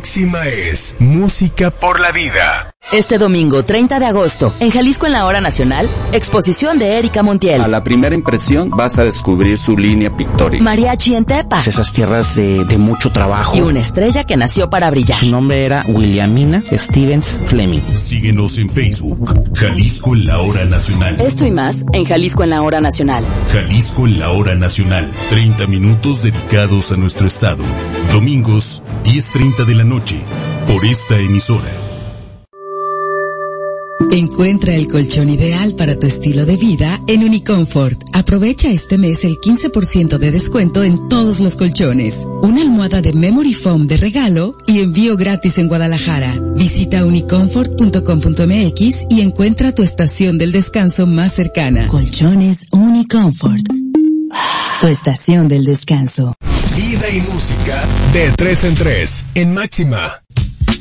Máxima es música por la vida. Este domingo 30 de agosto, en Jalisco en la Hora Nacional, exposición de Erika Montiel. A la primera impresión vas a descubrir su línea pictórica. Mariachi en Tepa. Esas tierras de mucho trabajo. Y una estrella que nació para brillar. Su nombre era Williamina Stevens Fleming. Síguenos en Facebook, Jalisco en la Hora Nacional. Esto y más en Jalisco en la Hora Nacional. Jalisco en la Hora Nacional. 30 minutos dedicados a nuestro estado. Domingos, 10:30 de la noche, por esta emisora. Encuentra el colchón ideal para tu estilo de vida en Unicomfort. Aprovecha este mes el 15% de descuento en todos los colchones. Una almohada de Memory Foam de regalo y envío gratis en Guadalajara. Visita unicomfort.com.mx y encuentra tu estación del descanso más cercana. Colchones Unicomfort. Tu estación del descanso. Vida y música de 3 en 3 en Máxima.